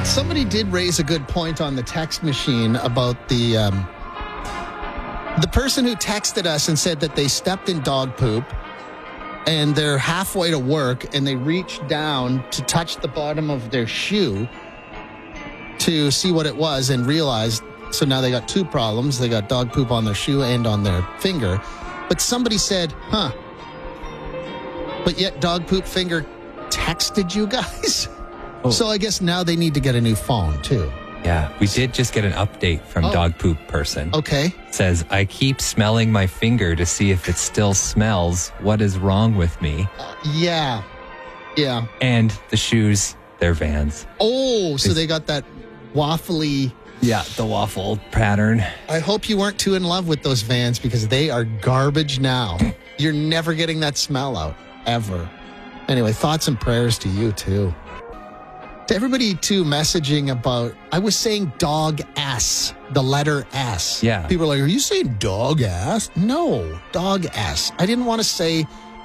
Somebody did raise a good point on the text machine about the person who texted us and said that they stepped in dog poop and they're halfway to work and they reached down to touch the bottom of their shoe to see what it was and realized, so now they got two problems. They got dog poop on their shoe and on their finger. But somebody said, but yet dog poop finger texted you guys? Oh. So I guess now they need to get a new phone, too. Yeah, we did just get an update from dog poop person. Okay. Says, I keep smelling my finger to see if it still smells. What is wrong with me? Yeah. And the shoes, they're Vans. Oh, so they got that waffly... Yeah, the waffle pattern. I hope you weren't too in love with those Vans because they are garbage now. You're never getting that smell out, ever. Anyway, thoughts and prayers to you, too. To everybody, too, messaging about, I was saying dog ass, the letter S. Yeah. People are like, are you saying dog ass? No, dog ass. I didn't want to say...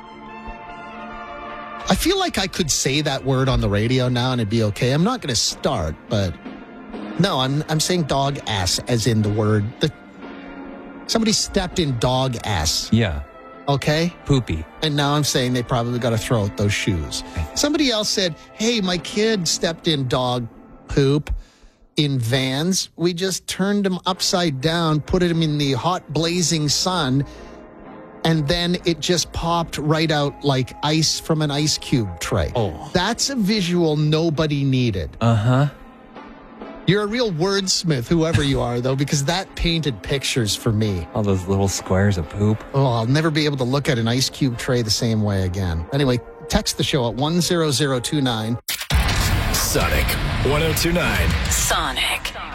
I feel like I could say that word on the radio now and it'd be okay. I'm not going to start, but... No, I'm saying dog ass as in the word. Somebody stepped in dog ass. Yeah. Okay? Poopy. And now I'm saying they probably got to throw out those shoes. Somebody else said, hey, my kid stepped in dog poop in Vans. We just turned him upside down, put him in the hot blazing sun, and then it just popped right out like ice from an ice cube tray. Oh. That's a visual nobody needed. Uh-huh. You're a real wordsmith, whoever you are, though, because that painted pictures for me. All those little squares of poop. Oh, I'll never be able to look at an ice cube tray the same way again. Anyway, text the show at 10029. Sonic 1029. Sonic.